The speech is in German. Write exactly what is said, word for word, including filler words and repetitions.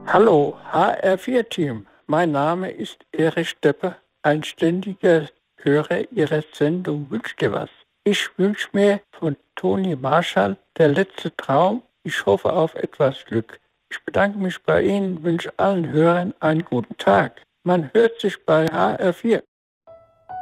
Hallo, H R vier Team. Mein Name ist Erich Steppe, ein ständiger Hörer Ihrer Sendung Wünsch dir was. Ich wünsche mir von Toni Marshall Der letzte Traum. Ich hoffe auf etwas Glück. Ich bedanke mich bei Ihnen, wünsche allen Hörern einen guten Tag. Man hört sich bei H R vier.